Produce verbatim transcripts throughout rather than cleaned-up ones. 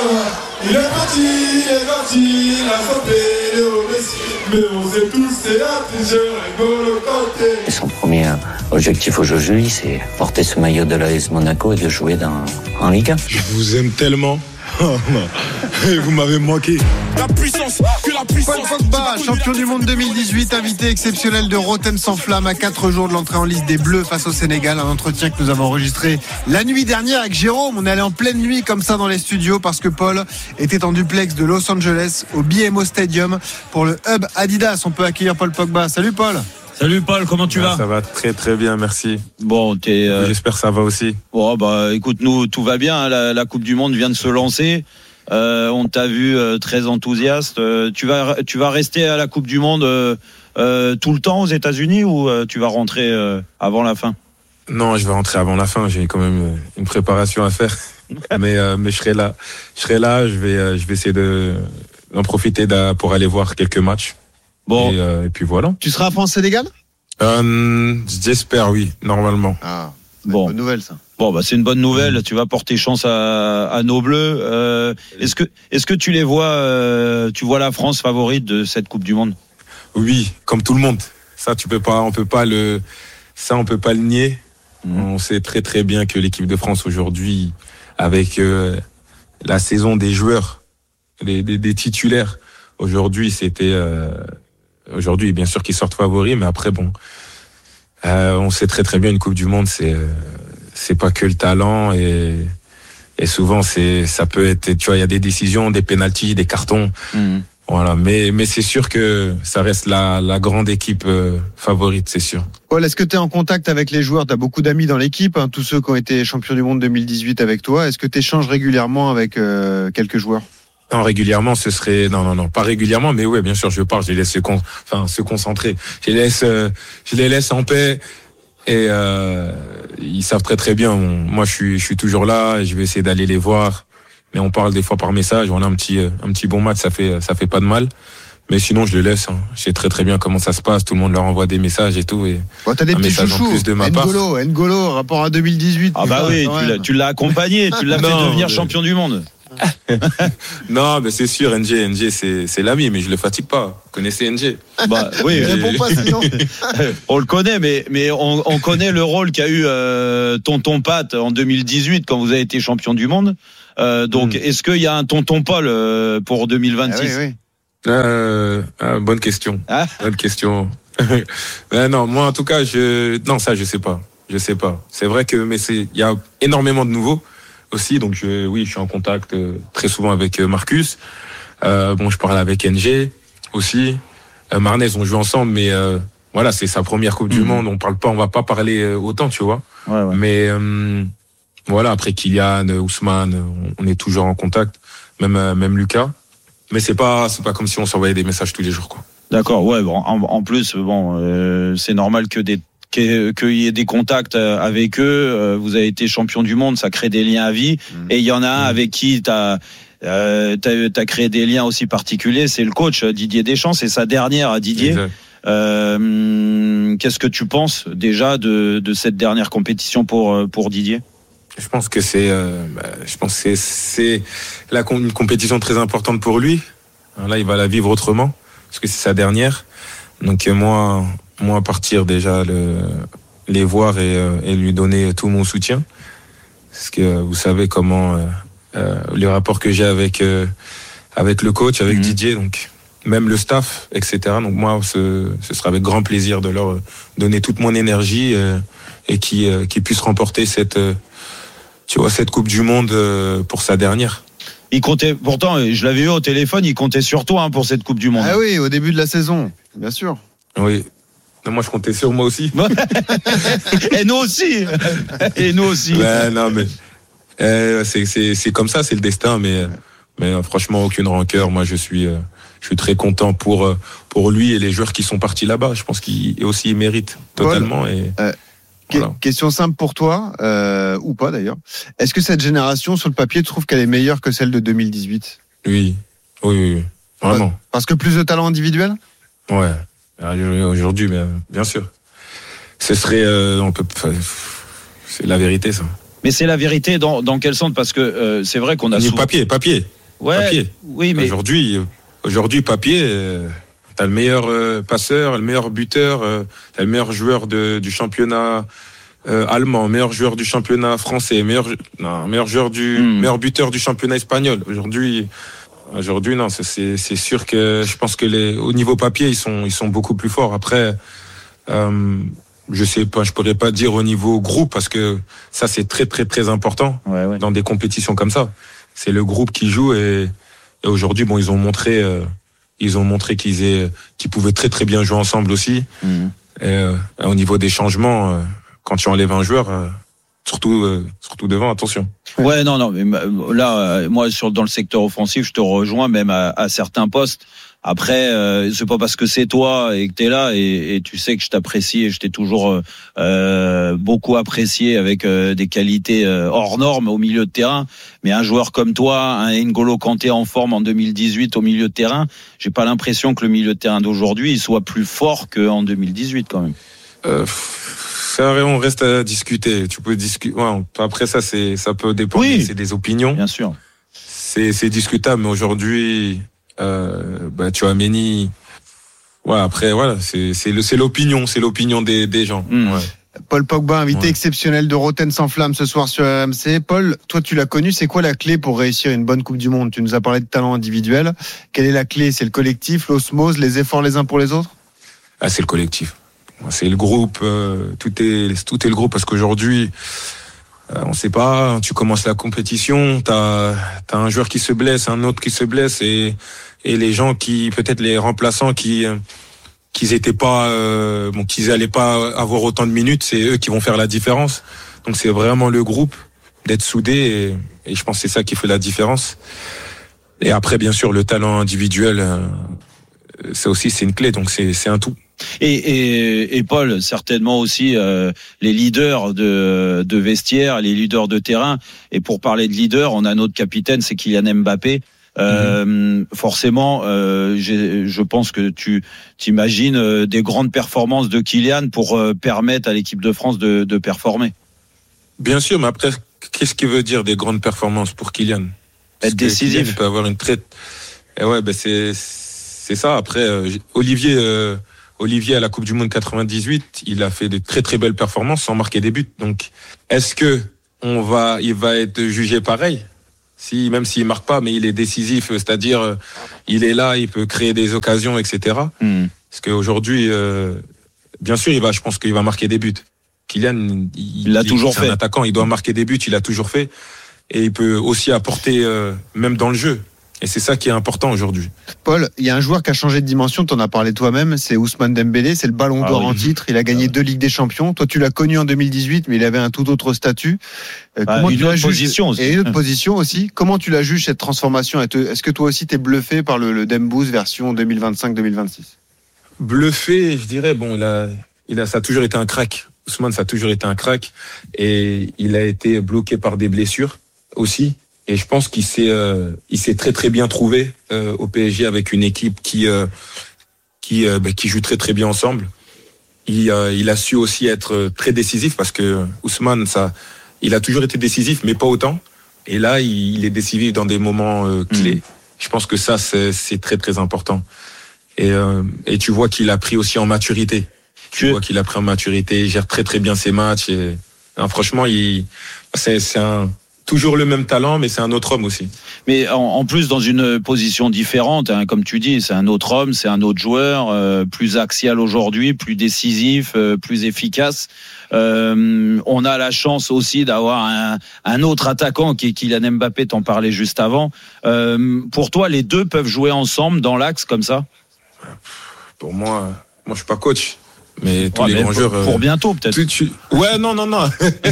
Il est parti, il est parti, il a sauté Léo Messi. Mais on sait tous, c'est un tricheur, N'Golo Kanté. Son premier objectif aujourd'hui, c'est porter ce maillot de l'A S Monaco et de jouer dans, en Ligue un. Je vous aime tellement. Vous m'avez manqué. La puissance, que la puissance. Paul Pogba, champion du monde deux mille dix-huit, invité exceptionnel de Rotem sans flamme à quatre jours de l'entrée en liste des Bleus face au Sénégal. Un entretien que nous avons enregistré la nuit dernière avec Jérôme. On est allé en pleine nuit comme ça dans les studios parce que Paul était en duplex de Los Angeles au B M O Stadium pour le hub Adidas. On peut accueillir Paul Pogba. Salut Paul. Salut Paul, comment tu ah, vas ? Ça va très très bien, merci. Bon, t'es. Euh... J'espère que ça va aussi. Bon, bah, écoute, nous tout va bien. La, la Coupe du Monde vient de se lancer. Euh, on t'a vu euh, très enthousiaste. Euh, tu vas, tu vas rester à la Coupe du Monde euh, euh, tout le temps aux États-Unis ou euh, tu vas rentrer euh, avant la fin ? Non, je vais rentrer avant la fin. J'ai quand même une préparation à faire, mais euh, mais je serai là. Je serai là. Je vais euh, je vais essayer de d'en profiter pour aller voir quelques matchs. Bon. Et, euh, et puis voilà. Tu seras France-Sénégal ? euh, J'espère, oui, normalement. Ah, c'est bon. une bonne nouvelle, ça. Bon, bah, c'est une bonne nouvelle. Tu vas porter chance à, à nos Bleus. Euh, est-ce que, est-ce que tu les vois, euh, tu vois la France favorite de cette Coupe du Monde ? Oui, comme tout le monde. Ça, tu peux pas, on peut pas le, ça, on peut pas le nier. Mmh. On sait très très bien que l'équipe de France aujourd'hui, avec euh, la saison des joueurs, des, des, des titulaires, aujourd'hui, c'était. Euh, Aujourd'hui, bien sûr qu'ils sortent favoris, mais après, bon, euh, on sait très très bien une Coupe du Monde, c'est euh, c'est pas que le talent et et souvent c'est ça peut être, tu vois, il y a des décisions, des pénaltys, des cartons, mmh. Voilà. Mais mais c'est sûr que ça reste la la grande équipe euh, favorite, c'est sûr. Paul, est-ce que tu es en contact avec les joueurs ? Tu as beaucoup d'amis dans l'équipe, hein, tous ceux qui ont été champions du monde deux mille dix-huit avec toi. Est-ce que tu échanges régulièrement avec euh, quelques joueurs ? Non, régulièrement, ce serait non, non, non, pas régulièrement, mais oui, bien sûr, je parle, je les laisse se, con... enfin, se concentrer, je les laisse, euh, je les laisse en paix et euh, ils savent très très bien. On... Moi, je suis, je suis toujours là, et je vais essayer d'aller les voir, mais on parle des fois par message. On a un petit, un petit bon match, ça fait, ça fait pas de mal. Mais sinon, je les laisse. Hein. Je sais très très bien comment ça se passe. Tout le monde leur envoie des messages et tout. Et bon, t'as des petits chouchous. Plus de ma N'Golo, part. N'Golo, rapport à deux mille dix-huit. Ah bah oui, tu l'as, tu l'as accompagné, tu l'as fait devenir mais... champion du monde. Non, mais c'est sûr, N G, N G, c'est, c'est l'ami, mais je le fatigue pas. Vous connaissez N G ? Bah oui, réponds pas sinon. On le connaît, mais mais on, on connaît le rôle qu'a eu euh, Tonton Pat en deux mille dix-huit quand vous avez été champion du monde. Euh, donc, mm. est-ce qu'il y a un Tonton Paul euh, pour deux mille vingt-six ? Ah oui, oui. Euh, ah, bonne question. Ah bonne question. Mais non, moi en tout cas, je non ça je sais pas, je sais pas. C'est vrai que mais c'est il y a énormément de nouveaux aussi, donc je, oui, je suis en contact euh, très souvent avec euh, Marcus. Euh, bon, je parle avec N G aussi. Euh, Marnez, on joue ensemble, mais euh, voilà, c'est sa première Coupe mmh. du Monde. On parle pas, on va pas parler euh, autant, tu vois. Ouais, ouais. Mais euh, voilà, après Kylian, Ousmane, on, on est toujours en contact, même euh, même Lucas. Mais c'est pas c'est pas comme si on s'envoyait des messages tous les jours, quoi. D'accord, ouais. Bon, en, en plus, bon, euh, c'est normal que des qu'il y ait des contacts avec eux. Vous avez été champion du monde, ça crée des liens à vie. Mmh. Et il y en a un avec qui t'as euh, t'as, t'as créé des liens aussi particuliers. C'est le coach Didier Deschamps. C'est sa dernière à Didier. Euh, qu'est-ce que tu penses déjà de de cette dernière compétition pour pour Didier ? Je pense que c'est, euh, bah, je pense que c'est, c'est la une compétition très importante pour lui. Là, il va la vivre autrement parce que c'est sa dernière. Donc moi, moi partir déjà le, les voir et, euh, et lui donner tout mon soutien. Parce que euh, vous savez comment euh, euh, les rapports que j'ai avec euh, avec le coach, avec mmh. Didier, donc même le staff, et cetera. Donc moi, ce, ce sera avec grand plaisir de leur donner toute mon énergie euh, et qui euh, qui puissent remporter cette euh, tu vois cette Coupe du Monde euh, pour sa dernière. Il comptait, pourtant, je l'avais eu au téléphone, il comptait sur toi hein, pour cette Coupe du Monde. Ah oui, au début de la saison, bien sûr. Oui. Moi, je comptais sur moi aussi. Et nous aussi. Et nous aussi. Ouais, non, mais euh, c'est, c'est, c'est comme ça, c'est le destin. Mais, mais euh, franchement, aucune rancœur. Moi, je suis, euh, je suis très content pour, pour lui et les joueurs qui sont partis là-bas. Je pense qu'il aussi il mérite totalement. Paul, et, euh, voilà. Question simple pour toi, euh, ou pas d'ailleurs. Est-ce que cette génération, sur le papier, tu trouves qu'elle est meilleure que celle de deux mille dix-huit ? Oui, oui, oui, oui. Vraiment. Parce que plus de talent individuel ? Ouais. Aujourd'hui, bien sûr. Ce serait, euh, on peut, c'est la vérité, ça. Mais c'est la vérité dans dans quel sens ? Parce que euh, c'est vrai qu'on a souvent... souvent... papier, papier. Ouais. Papier. Oui, mais Aujourd'hui, aujourd'hui papier, euh, t'as le meilleur euh, passeur, le meilleur buteur, euh, t'as le meilleur joueur de, du championnat euh, allemand, meilleur joueur du championnat français, meilleur, non, meilleur joueur du, Mm. meilleur buteur du championnat espagnol. Aujourd'hui, aujourd'hui, non, c'est, c'est, c'est sûr que je pense que les, au niveau papier, ils sont, ils sont beaucoup plus forts. Après, euh, je sais pas, je pourrais pas dire au niveau groupe parce que ça, c'est très, très, très important ouais, ouais. dans des compétitions comme ça. C'est le groupe qui joue et, et aujourd'hui, bon, ils ont montré, euh, ils ont montré qu'ils aient, qu'ils pouvaient très, très bien jouer ensemble aussi. Mmh. Et, euh, au niveau des changements, euh, quand tu enlèves un joueur, euh, surtout, euh, surtout devant, attention. Ouais, non, non, mais là, euh, moi, sur dans le secteur offensif, je te rejoins même à, à certains postes. Après, euh, c'est pas parce que c'est toi et que t'es là et, et tu sais que je t'apprécie et je t'ai toujours euh, beaucoup apprécié avec euh, des qualités euh, hors normes au milieu de terrain. Mais un joueur comme toi, un N'Golo Kanté en forme en deux mille dix-huit au milieu de terrain, j'ai pas l'impression que le milieu de terrain d'aujourd'hui il soit plus fort qu'en deux mille dix-huit quand même. Euh, ça, on reste à discuter. Tu peux discuter. Ouais, après ça, c'est, ça peut dépendre. Oui. C'est des opinions. Bien sûr. C'est, c'est discutable. Mais aujourd'hui, euh, bah, tu as Méni. Ouais, après, voilà, c'est, c'est le, c'est l'opinion, c'est l'opinion des, des gens. Mmh. Ouais. Paul Pogba, invité Ouais. exceptionnel de Rotten sans flamme ce soir sur R M C. Paul, toi tu l'as connu, c'est quoi la clé pour réussir une bonne Coupe du Monde? Tu nous as parlé de talent individuel. Quelle est la clé? C'est le collectif, l'osmose, les efforts les uns pour les autres? Ah, c'est le collectif. C'est le groupe, euh, tout est, tout est le groupe parce qu'aujourd'hui, euh, on sait pas, tu commences la compétition, t'as, t'as un joueur qui se blesse, un autre qui se blesse et, et les gens qui, peut-être les remplaçants qui, euh, qu'ils étaient pas, euh, bon, qu'ils allaient pas avoir autant de minutes, c'est eux qui vont faire la différence. Donc c'est vraiment le groupe d'être soudé et, et je pense que c'est ça qui fait la différence. Et après, bien sûr, le talent individuel, euh, ça aussi c'est une clé, donc c'est, c'est un tout. Et, et, et Paul, certainement aussi euh, les leaders de, de vestiaire, les leaders de terrain. Et pour parler de leader, on a notre capitaine, c'est Kylian Mbappé. Euh, mmh. Forcément, euh, j'ai, je pense que tu t'imagines euh, des grandes performances de Kylian pour euh, permettre à l'équipe de France de, de performer. Bien sûr, mais après, qu'est-ce qui veut dire des grandes performances pour Kylian? Être décisif. Kylian peut avoir une très. Et ouais, ben c'est c'est ça. Après, euh, Olivier. Euh, Olivier à la Coupe du Monde quatre-vingt-dix-huit, il a fait de très très belles performances sans marquer des buts. Donc, est-ce que on va, il va être jugé pareil? Si, même s'il marque pas, mais il est décisif, c'est-à-dire, euh, il est là, il peut créer des occasions, et cetera. Mm. Parce qu'aujourd'hui, euh, bien sûr, il va, je pense qu'il va marquer des buts. Kylian, il, il l'a toujours c'est fait. Un attaquant, il doit marquer des buts, il l'a toujours fait. Et il peut aussi apporter, euh, même dans le jeu. Et c'est ça qui est important aujourd'hui. Paul, il y a un joueur qui a changé de dimension, tu en as parlé toi-même, c'est Ousmane Dembélé, c'est le Ballon d'Or ah oui. en titre, il a gagné ah ouais. deux Ligues des Champions. Toi, tu l'as connu en deux mille dix-huit, mais il avait un tout autre statut. Euh, ah, comment une tu autre position aussi. Et une autre position aussi. Comment tu la juges, cette transformation? Est-ce que toi aussi, t'es bluffé par le, le Dembooz version deux mille vingt-cinq deux mille vingt-six? Bluffé, je dirais, bon, il a, il a, ça a toujours été un crack. Ousmane, ça a toujours été un crack. Et il a été bloqué par des blessures aussi. Et je pense qu'il s'est, euh, il s'est très très bien trouvé euh, au P S G avec une équipe qui euh, qui euh, bah, qui joue très très bien ensemble. Il, euh, il a su aussi être très décisif parce que Ousmane, ça, il a toujours été décisif, mais pas autant. Et là, il, il est décisif dans des moments euh, clés. Mmh. Je pense que ça, c'est, c'est très très important. Et euh, et tu vois qu'il a pris aussi en maturité. Tu Je... vois qu'il a pris en maturité. Il gère très très bien ses matchs. Et non, franchement, il, c'est c'est un toujours le même talent, mais c'est un autre homme aussi. Mais en, en plus, dans une position différente, hein, comme tu dis, c'est un autre homme, c'est un autre joueur, euh, plus axial aujourd'hui, plus décisif, euh, plus efficace. Euh, on a la chance aussi d'avoir un, un autre attaquant qui est Kylian Mbappé, t'en parlais juste avant. Euh, pour toi, les deux peuvent jouer ensemble dans l'axe comme ça? Pour moi, moi je suis pas coach. Mais tous ouais, les mais grands pour, joueurs. Pour euh, bientôt, peut-être. Tu, tu... Ouais, non, non, non.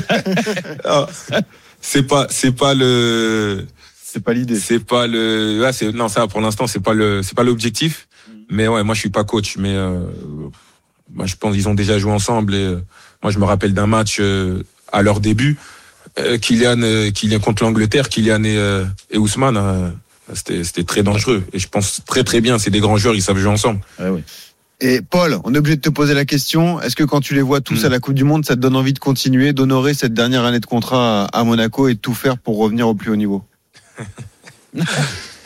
ah, c'est pas, c'est pas le. C'est pas l'idée. C'est pas le. Ouais, c'est... Non, ça, pour l'instant, c'est pas le, c'est pas l'objectif. Mais ouais, moi, je suis pas coach. Mais euh... moi, je pense qu'ils ont déjà joué ensemble. Et euh... moi, je me rappelle d'un match euh, à leur début. Euh, Kylian, euh, Kylian contre l'Angleterre, Kylian et, euh, et Ousmane. Euh, c'était, c'était très dangereux. Et je pense très, très bien. C'est des grands joueurs. Ils savent jouer ensemble. Ouais, oui. Et Paul, on est obligé de te poser la question, est-ce que quand tu les vois tous mmh. à la Coupe du Monde, ça te donne envie de continuer, d'honorer cette dernière année de contrat à Monaco et de tout faire pour revenir au plus haut niveau?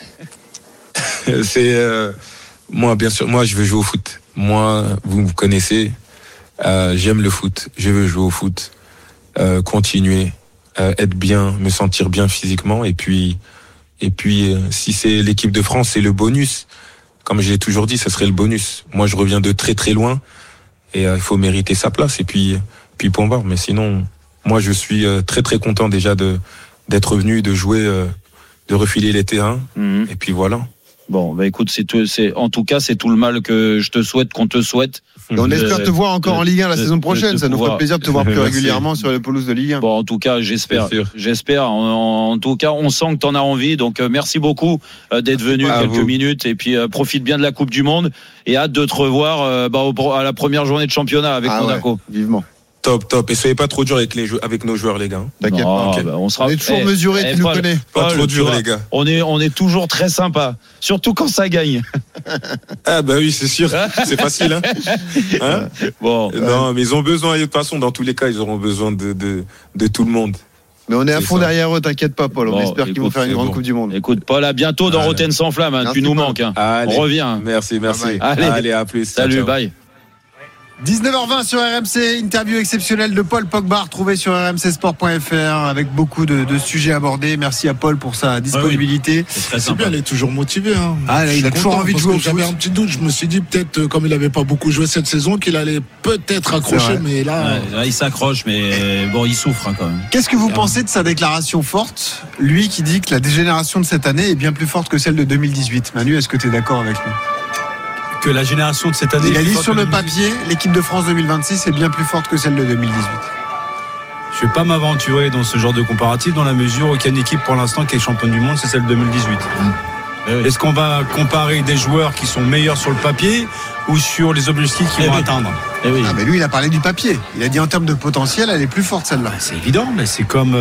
c'est euh, moi, bien sûr, moi, je veux jouer au foot. Moi, vous me connaissez, euh, j'aime le foot. Je veux jouer au foot, euh, continuer, euh, être bien, me sentir bien physiquement, et puis, et puis, euh, si c'est l'équipe de France, c'est le bonus. Comme je l'ai toujours dit, ce serait le bonus. Moi, je reviens de très très loin, et euh, il faut mériter sa place. Et puis, puis point barre. Mais sinon, moi, je suis euh, très très content déjà de d'être venu, de jouer. Euh, de refiler les terrains, mmh. et puis voilà. Bon, bah écoute, c'est, c'est, en tout cas, c'est tout le mal que je te souhaite, qu'on te souhaite. Et on espère te voir encore en Ligue un la de, saison prochaine. De, de ça pouvoir... nous ferait plaisir de te voir plus régulièrement sur les pelouses de Ligue un. Bon, en tout cas, j'espère. J'espère. En, en tout cas, on sent que tu en as envie. Donc, euh, merci beaucoup euh, d'être venu à quelques vous. minutes. Et puis, euh, profite bien de la Coupe du Monde. Et hâte de te revoir euh, bah, au, à la première journée de championnat avec ah Monaco. Ouais, vivement. Top, top. Et soyez pas trop dur avec, les jou- avec nos joueurs, les gars. T'inquiète pas. Okay. Bah, on, sera... on est toujours eh, mesuré, eh, tu nous connais. Pas Paul, trop dur, les gars. On est, on est toujours très sympa. Surtout quand ça gagne. Ah, bah oui, c'est sûr. C'est facile, hein. hein bon. Non, mais ils ont besoin, de toute façon, dans tous les cas, ils auront besoin de, de, de tout le monde. Mais on est à fond ça. derrière eux, t'inquiète pas, Paul. On bon, espère écoute, qu'ils vont faire une grande bon. Coupe du Monde. Écoute, Paul, à bientôt dans Rotten sans flamme. Hein. Tu nous manques. Hein. Allez. On revient. Merci, merci. Allez, Allez à plus. Salut, ciao. Bye. dix-neuf heures vingt sur R M C, interview exceptionnelle de Paul Pogba, retrouvée sur r m c sport point f r avec beaucoup de, de sujets abordés. Merci à Paul pour sa disponibilité. Ah oui. C'est, c'est bien, il est toujours motivé. Hein. Ah, là, il a toujours envie de jouer au foot. J'avais un petit doute, je me suis dit peut-être, comme il n'avait pas beaucoup joué cette saison, qu'il allait peut-être accrocher, mais là... Ouais, là... Il s'accroche, mais bon, il souffre hein, quand même. Qu'est-ce que vous pensez de sa déclaration forte, lui qui dit que la dégénération de cette année est bien plus forte que celle de deux mille dix-huit? Manu, est-ce que tu es d'accord avec lui? Que la génération de cette année. Il a dit sur le papier, l'équipe de France deux mille vingt-six est bien plus forte que celle de deux mille dix-huit. Je ne vais pas m'aventurer dans ce genre de comparatif dans la mesure où il y a une équipe pour l'instant qui est championne du monde, c'est celle de deux mille dix-huit. Mmh. Est-ce qu'on va comparer des joueurs qui sont meilleurs sur le papier ou sur les objectifs qu'ils vont atteindre? Eh oui. Ah mais lui il a parlé du papier. Il a dit en termes de potentiel elle est plus forte celle-là. C'est évident, mais c'est comme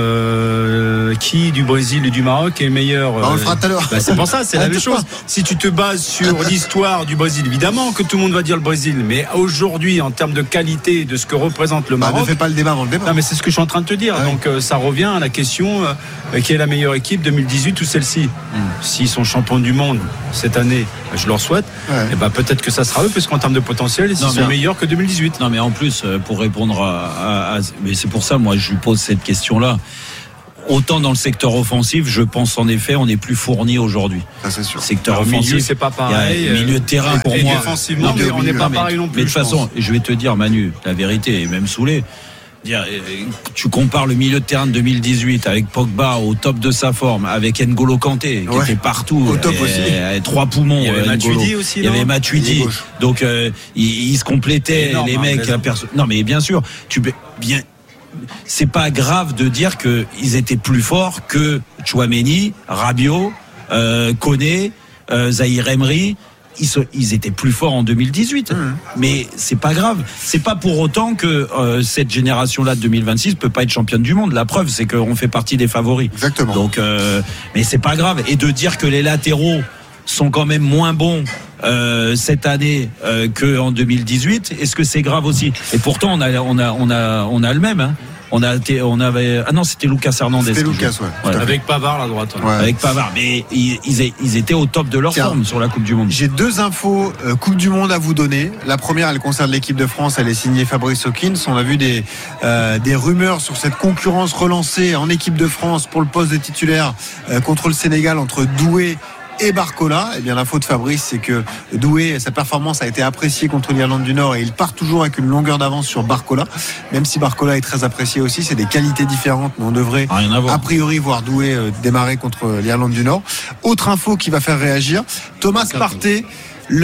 euh, qui du Brésil et du Maroc est meilleur. Bah, on le fera tout à l'heure. Bah, c'est pour ça, c'est la même chose. Si tu te bases sur l'histoire du Brésil, évidemment que tout le monde va dire le Brésil, mais aujourd'hui en termes de qualité de ce que représente le Maroc. Bah, ne fais pas le débat avant le débat. Non mais c'est ce que je suis en train de te dire. Ah, donc euh, ça revient à la question euh, qui est la meilleure équipe deux mille dix-huit ou celle-ci. Hum. S'ils sont champions du monde cette année, je leur souhaite. Ouais. Et bah peut-être que ça sera eux, parce qu'en termes de potentiel, ils sont mais... meilleurs que deux mille dix-huit. Non mais en plus, pour répondre à, à, à, mais c'est pour ça, moi, je lui pose cette question-là. Autant dans le secteur offensif, je pense en effet, on est plus fourni aujourd'hui. Ça c'est sûr. Secteur Alors, offensif, milieu, c'est pas pareil. Il y a milieu de terrain pour et moi. Défensivement, mais on n'est pas pareil non plus. Mais de toute façon, je vais te dire, Manu, la vérité, et même Soulé, dire, tu compares le milieu de terrain de deux mille dix-huit avec Pogba au top de sa forme, avec N'Golo Kanté qui ouais. était partout, au top aussi, et, trois poumons. Il y avait Matuidi aussi. Il y avait Matuidi. Donc euh, ils, ils se complétaient énorme, les mecs. La perso- non mais bien sûr, tu bien. C'est pas grave de dire que ils étaient plus forts que Tchouaméni, Rabiot, euh, Koné, euh, Zahir Emery. Ils, se, ils étaient plus forts en deux mille dix-huit, mmh. mais c'est pas grave. C'est pas pour autant que euh, cette génération-là de deux mille vingt-six peut pas être championne du monde. La preuve, c'est qu'on fait partie des favoris. Exactement. Donc, euh, mais c'est pas grave. Et de dire que les latéraux sont quand même moins bons euh, cette année euh, que en deux mille dix-huit, est-ce que c'est grave aussi? Et pourtant, on a, on a, on a, on a le même. Hein. On a, on avait, ah non, c'était Lucas Hernandez. C'était Lucas, ouais. Voilà. Avec Pavard à droite. Ouais. Avec Pavard, mais ils, ils, ils étaient au top de leur Tiens, forme sur la Coupe du Monde. J'ai deux infos euh, Coupe du Monde à vous donner. La première, elle concerne l'équipe de France. Elle est signée Fabrice Hawkins. On a vu des euh, des rumeurs sur cette concurrence relancée en équipe de France pour le poste de titulaire euh, contre le Sénégal entre Doué et Barcola. Eh bien, l'info de Fabrice, c'est que Doué, sa performance a été appréciée contre l'Irlande du Nord et il part toujours avec une longueur d'avance sur Barcola. Même si Barcola est très apprécié aussi, c'est des qualités différentes, mais on devrait a priori voir Doué démarrer contre l'Irlande du Nord. Autre info qui va faire réagir, Thomas Partey, le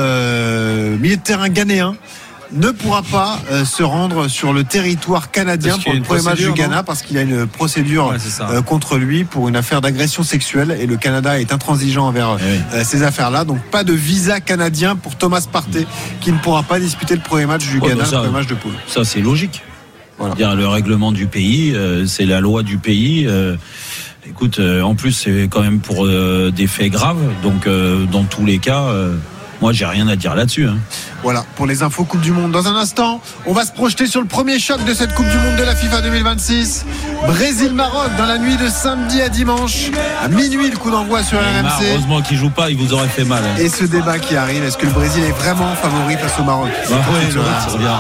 euh, milieu de terrain ghanéen, ne pourra pas euh, se rendre sur le territoire canadien pour le premier match du Ghana, non parce qu'il y a une procédure ouais, euh, contre lui pour une affaire d'agression sexuelle et le Canada est intransigeant envers oui. euh, ces affaires-là. Donc pas de visa canadien pour Thomas Partey qui ne pourra pas disputer le premier match du oh, Ghana, ça, le premier match de poule. Ça c'est logique. Voilà. Dire le règlement du pays, euh, c'est la loi du pays. Euh, écoute, euh, en plus c'est quand même pour euh, des faits graves. Donc euh, dans tous les cas. Euh, Moi, j'ai rien à dire là-dessus. Hein. Voilà, pour les infos Coupe du Monde. Dans un instant, on va se projeter sur le premier choc de cette Coupe du Monde de la FIFA deux mille vingt-six. Brésil-Maroc dans la nuit de samedi à dimanche. À minuit, le coup d'envoi sur R M C. Heureusement qu'il joue pas, il vous aurait fait mal. Hein. Et ce débat qui arrive, est-ce que le Brésil est vraiment favori face au Maroc? Bah oui, c'est bien.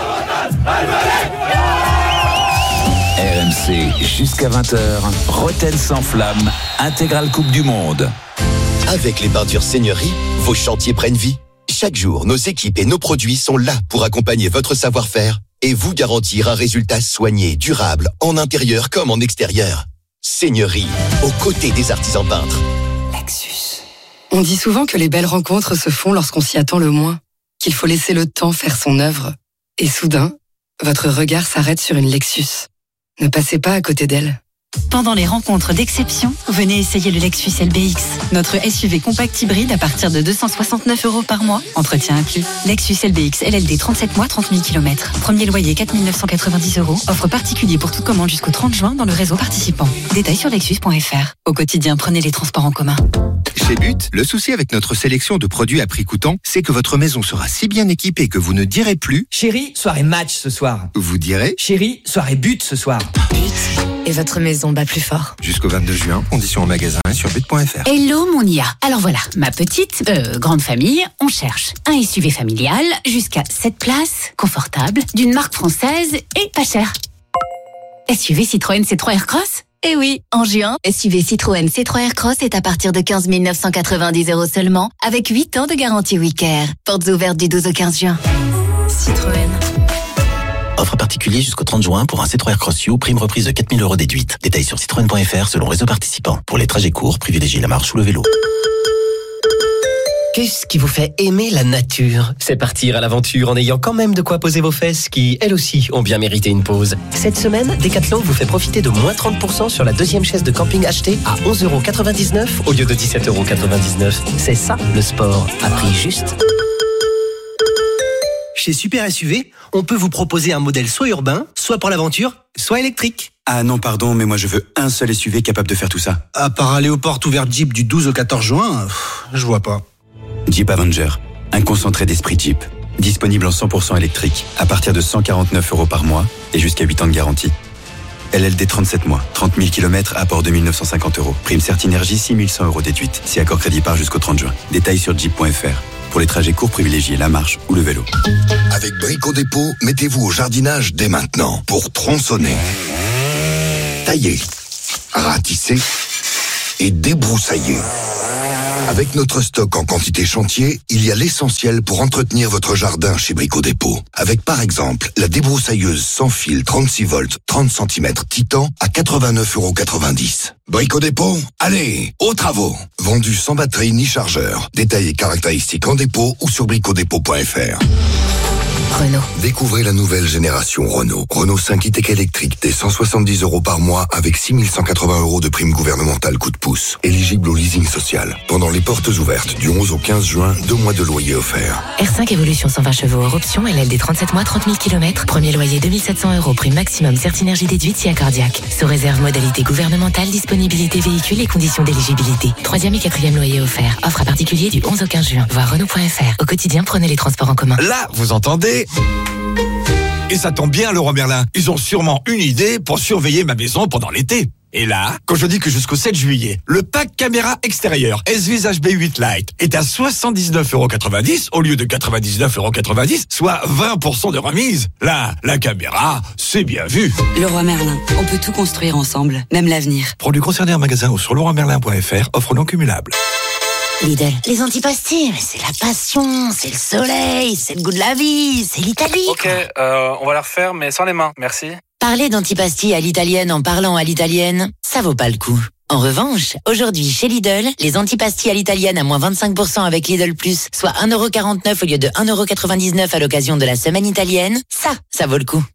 R M C jusqu'à vingt heures. Roten sans flamme, intégrale Coupe du Monde. Avec les peintures Seigneurie, vos chantiers prennent vie. Chaque jour, nos équipes et nos produits sont là pour accompagner votre savoir-faire et vous garantir un résultat soigné, durable, en intérieur comme en extérieur. Seigneurie, aux côtés des artisans peintres. Lexus. On dit souvent que les belles rencontres se font lorsqu'on s'y attend le moins, qu'il faut laisser le temps faire son œuvre. Et soudain, votre regard s'arrête sur une Lexus. Ne passez pas à côté d'elle. Pendant les rencontres d'exception, venez essayer le Lexus L B X. Notre S U V compact hybride à partir de deux cent soixante-neuf euros par mois. Entretien inclus. Lexus L B X L L D trente-sept mois, trente mille kilomètres. Premier loyer quatre mille neuf cent quatre-vingt-dix euros. Offre particulier pour toute commande jusqu'au trente juin dans le réseau participant. Détails sur lexus point f r. Au quotidien, prenez les transports en commun. Chez But, le souci avec notre sélection de produits à prix coûtant, c'est que votre maison sera si bien équipée que vous ne direz plus « Chérie, soirée match ce soir ». Vous direz « Chérie, soirée but ce soir ». Et votre maison bat plus fort. Jusqu'au vingt-deux juin, conditions en magasin et sur but point f r. Hello mon I A. Alors voilà, ma petite, euh, grande famille, on cherche un S U V familial jusqu'à sept places, confortable, d'une marque française et pas cher. S U V Citroën C trois Aircross ? Eh oui, en juin, S U V Citroën C trois Aircross est à partir de quinze mille neuf cent quatre-vingt-dix euros seulement, avec huit ans de garantie Wicker. Portes ouvertes du douze au quinze juin. Citroën. Offre particulier jusqu'au trente juin pour un C trois Aircross U, prime reprise de quatre mille euros déduite. Détails sur citroën point f r selon réseau participant. Pour les trajets courts, privilégiez la marche ou le vélo. Qu'est-ce qui vous fait aimer la nature ? C'est partir à l'aventure en ayant quand même de quoi poser vos fesses qui, elles aussi, ont bien mérité une pause. Cette semaine, Decathlon vous fait profiter de moins trente pour cent sur la deuxième chaise de camping achetée à onze euros quatre-vingt-dix-neuf au lieu de dix-sept euros quatre-vingt-dix-neuf. C'est ça, le sport, à prix juste. Chez Super S U V, on peut vous proposer un modèle soit urbain, soit pour l'aventure, soit électrique. Ah non, pardon, mais moi je veux un seul S U V capable de faire tout ça. À part aller aux portes ouvertes Jeep du douze au quatorze juin, pff, je vois pas. Jeep Avenger, un concentré d'esprit Jeep. Disponible en cent pour cent électrique, à partir de cent quarante-neuf euros par mois et jusqu'à huit ans de garantie. L L D trente-sept mois, trente mille kilomètres, apport deux mille neuf cent cinquante euros. Prime Certinergie, six mille cent euros déduite. Si accord crédit par jusqu'au trente juin. Détails sur jeep point f r. Pour les trajets courts, privilégiez la marche ou le vélo. Avec Brico Dépôt, mettez-vous au jardinage dès maintenant pour tronçonner, tailler, ratisser et débroussailler. Avec notre stock en quantité chantier, il y a l'essentiel pour entretenir votre jardin chez Brico Dépôt. Avec par exemple la débroussailleuse sans fil trente-six volts, trente centimètres Titan à quatre-vingt-neuf euros quatre-vingt-dix. Brico Dépôt, allez, aux travaux. Vendu sans batterie ni chargeur. Détails et caractéristiques en dépôt ou sur brico dépôt point f r. Renault. Découvrez la nouvelle génération Renault. Renault cinq e-Tech électrique dès cent soixante-dix euros par mois avec six mille cent quatre-vingts euros de prime gouvernementale coup de pouce. Éligible au leasing social. Pendant les portes ouvertes du onze au quinze juin, deux mois de loyer offerts. R cinq Evolution cent vingt chevaux hors option, L L D trente-sept mois, trente mille kilomètres. Premier loyer deux mille sept cents euros. Prime maximum Certinergie déduite si accordiaque. Sous réserve modalité gouvernementale, disponibilité véhicule et conditions d'éligibilité. Troisième et quatrième loyer offert. Offre à particulier du onze au quinze juin. Voir Renault point f r. Au quotidien, prenez les transports en commun. Là, vous entendez ? Et ça tombe bien, Leroy Merlin. Ils ont sûrement une idée pour surveiller ma maison pendant l'été. Et là, quand je dis que jusqu'au sept juillet, le pack caméra extérieure S-Vis H B huit Lite est à soixante-dix-neuf euros quatre-vingt-dix au lieu de quatre-vingt-dix-neuf euros quatre-vingt-dix, soit vingt pour cent de remise. Là, la caméra, c'est bien vu. Leroy Merlin, on peut tout construire ensemble, même l'avenir. Produits concernés en magasin ou sur leroy merlin point f r, offre non cumulable. Lidl. Les antipastilles, mais c'est la passion, c'est le soleil, c'est le goût de la vie, c'est l'Italie. Ok, euh, on va la refaire, mais sans les mains, merci. Parler d'antipastilles à l'italienne en parlant à l'italienne, ça vaut pas le coup. En revanche, aujourd'hui, chez Lidl, les antipastilles à l'italienne à moins vingt-cinq pour cent avec Lidl Plus, soit un euro quarante-neuf au lieu de un euro quatre-vingt-dix-neuf à l'occasion de la semaine italienne, ça, ça vaut le coup.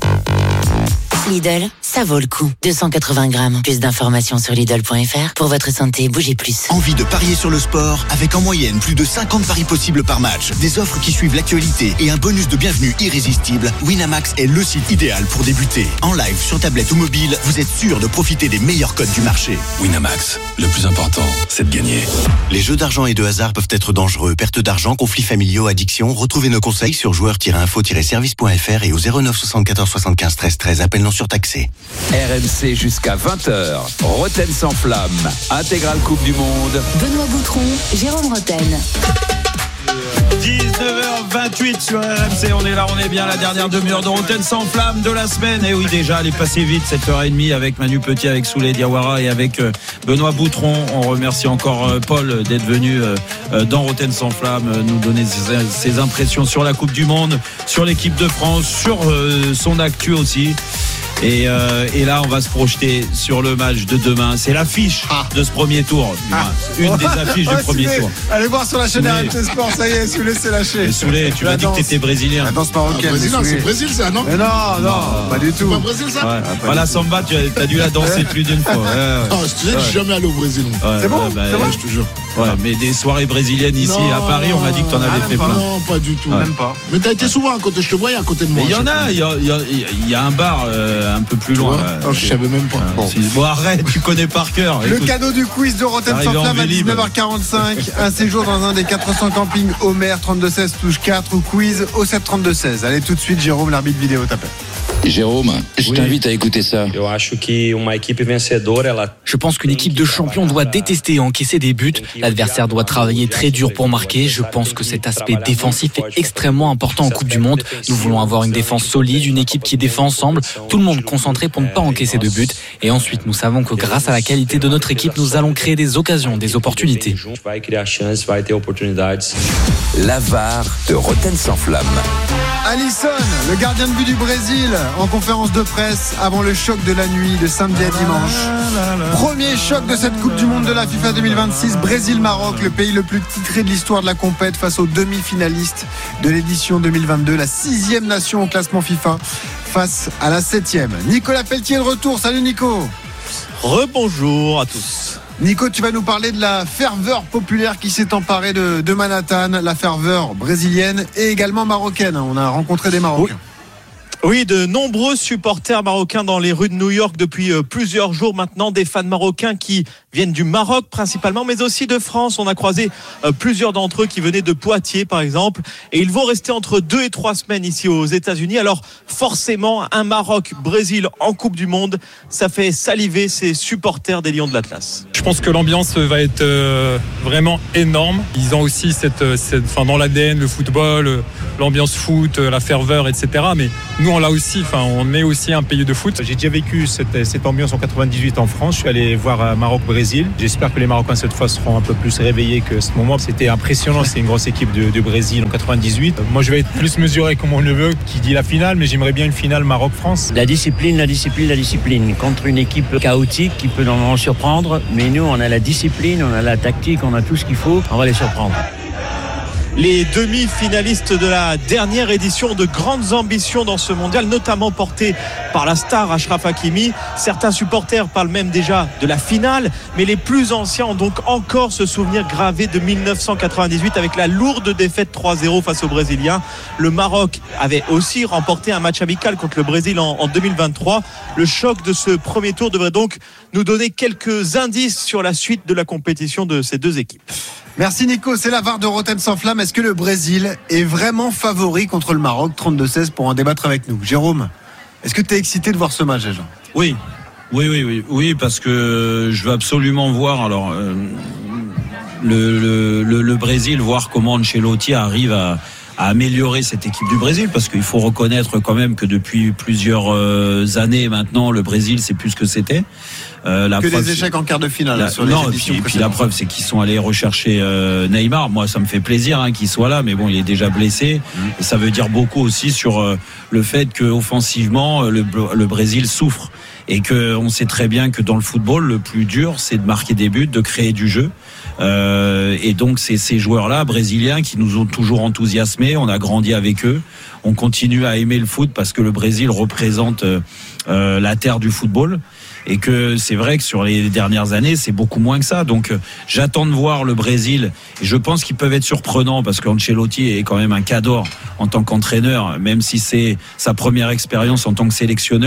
Lidl, ça vaut le coup. deux cent quatre-vingts grammes. Plus d'informations sur Lidl point f r. Pour votre santé, bougez plus. Envie de parier sur le sport avec en moyenne plus de cinquante paris possibles par match, des offres qui suivent l'actualité et un bonus de bienvenue irrésistible. Winamax est le site idéal pour débuter. En live, sur tablette ou mobile, vous êtes sûr de profiter des meilleurs codes du marché. Winamax, le plus important, c'est de gagner. Les Les jeux d'argent et de hasard peuvent être dangereux. Perte d'argent, conflits familiaux, addiction. Retrouvez nos conseils sur joueurs tiret info tiret service point f r et au zéro neuf soixante-quatorze soixante-quinze treize treize. Appel non surtaxé. R M C jusqu'à vingt heures. Roten sans flamme. Intégrale Coupe du Monde. Benoît Boutron, Jérôme Roten. dix-neuf heures vingt-huit sur R M C, on est là, on est bien, la dernière demi-heure de Roten sans flamme de la semaine. Et oui, déjà, elle est passée vite, sept heures trente avec Manu Petit, avec Souley Diawara et avec euh, Benoît Boutron. On remercie encore euh, Paul d'être venu euh, dans Roten sans flamme, euh, nous donner ses, ses impressions sur la Coupe du Monde, sur l'équipe de France, sur euh, son actu aussi. Et, euh, et là, on va se projeter sur le match de demain. C'est l'affiche ah. de ce premier tour. Ah. Une des affiches du premier Souley, tour. Allez voir sur la chaîne R M C Sport, ça y est, Souley s'est lâché. Souley, tu m'as dit que t'étais brésilien. La danse marocaine. Ah, c'est Brésil, ça, non? Mais non, non, non, pas du tout. C'est pas Brésil, ça? Ouais. Ah, pas la samba, tu as, as dû la danser plus d'une fois. Ouais, ouais. Ah, je te dis que je suis jamais allé au Brésil. Ouais, c'est bon, ouais, bah, c'est bon, je te jure. Ouais, mais des soirées brésiliennes ici non, à Paris, on m'a dit que t'en avais ah, fait pas, plein. Non, pas du tout. Ouais. Même pas. Mais t'as été souvent à côté, je te voyais à côté de moi. Mais il y en a, il y a, y, a, y a un bar euh, un peu plus loin. Oh, je savais même pas. Bon. bon, arrête, tu connais par cœur. Le Écoute, cadeau du quiz de Roten sans flamme à dix-neuf heures quarante-cinq. Un séjour dans un des quatre cents campings Homer, trente-deux seize touche quatre ou quiz au sept trente-deux seize. Allez tout de suite, Jérôme, l'arbitre vidéo t'appelle. Jérôme, je oui. t'invite à écouter ça. Je pense qu'une équipe de champions doit détester et encaisser des buts. L'adversaire doit travailler très dur pour marquer. Je pense que cet aspect défensif est extrêmement important en Coupe du Monde. Nous voulons avoir une défense solide, une équipe qui défend ensemble, tout le monde concentré pour ne pas encaisser de buts. Et ensuite, nous savons que grâce à la qualité de notre équipe, nous allons créer des occasions, des opportunités. La V A R de Roten sans flamme. Alisson, le gardien de but du Brésil, en conférence de presse avant le choc de la nuit de samedi à dimanche. Premier choc de cette Coupe du Monde de la FIFA deux mille vingt-six, Brésil-Maroc, le pays le plus titré de l'histoire de la compète face aux demi-finalistes de l'édition deux mille vingt-deux, la sixième nation au classement FIFA face à la septième. Nicolas Pelletier de retour, salut Nico. Rebonjour à tous. Nico, tu vas nous parler de la ferveur populaire qui s'est emparée de, de Manhattan, la ferveur brésilienne et également marocaine. On a rencontré des Marocains. Oui. Oui, de nombreux supporters marocains dans les rues de New York depuis plusieurs jours maintenant, des fans marocains qui viennent du Maroc principalement, mais aussi de France. On a croisé plusieurs d'entre eux qui venaient de Poitiers par exemple, et ils vont rester entre deux et trois semaines ici aux États-Unis. Alors forcément, un Maroc-Brésil en Coupe du Monde, ça fait saliver ces supporters des Lions de l'Atlas. Je pense que l'ambiance va être euh, vraiment énorme. Ils ont aussi cette, cette, enfin, dans l'A D N, le football, l'ambiance foot, la ferveur, et cetera. Mais nous, on l'a aussi. Enfin, on est aussi un pays de foot. J'ai déjà vécu cette, cette ambiance en quatre-vingt-dix-huit en France. Je suis allé voir Maroc-Brésil. J'espère que les Marocains cette fois seront un peu plus réveillés que ce moment. C'était impressionnant. C'est une grosse équipe de, de Brésil en quatre-vingt-dix-huit. Moi, je vais être plus mesuré comme on le veut, qui dit la finale, mais j'aimerais bien une finale Maroc-France. La discipline, la discipline, la discipline. Contre une équipe chaotique qui peut en surprendre, mais nous, on a la discipline, on a la tactique, on a tout ce qu'il faut. On va les surprendre. Les demi-finalistes de la dernière édition, de grandes ambitions dans ce mondial, notamment portées par la star Achraf Hakimi. Certains supporters parlent même déjà de la finale, mais les plus anciens ont donc encore ce souvenir gravé de dix-neuf cent quatre-vingt-dix-huit avec la lourde défaite trois zéro face aux Brésiliens. Le Maroc avait aussi remporté un match amical contre le Brésil en, en deux mille vingt-trois. Le choc de ce premier tour devrait donc nous donner quelques indices sur la suite de la compétition de ces deux équipes. Merci Nico, c'est la V A R de Roten sans flamme. Est-ce que le Brésil est vraiment favori contre le Maroc, trente-deux seize, pour en débattre avec nous? Jérôme, est-ce que tu es excité de voir ce match déjà? Oui, oui, oui, oui, oui, parce que je veux absolument voir alors euh, le, le, le, le Brésil, voir comment Ancelotti arrive à, à améliorer cette équipe du Brésil, parce qu'il faut reconnaître quand même que depuis plusieurs euh, années maintenant, le Brésil c'est plus ce que c'était. Euh, la que preuve, des échecs en quart de finale. La, sur non, les et puis, puis la preuve, c'est qu'ils sont allés rechercher euh, Neymar. Moi, ça me fait plaisir hein, qu'il soit là, mais bon, il est déjà blessé. Mmh. Et ça veut dire beaucoup aussi sur euh, le fait que offensivement, le, le Brésil souffre. Et que on sait très bien que dans le football, le plus dur, c'est de marquer des buts, de créer du jeu. Euh, et donc, c'est ces joueurs-là, brésiliens, qui nous ont toujours enthousiasmés. On a grandi avec eux. On continue à aimer le foot parce que le Brésil représente euh, euh, la terre du football. Et que c'est vrai que sur les dernières années, c'est beaucoup moins que ça. Donc, euh, j'attends de voir le Brésil. Et je pense qu'ils peuvent être surprenants parce qu'Ancelotti est quand même un cador en tant qu'entraîneur, même si c'est sa première expérience en tant que sélectionneur.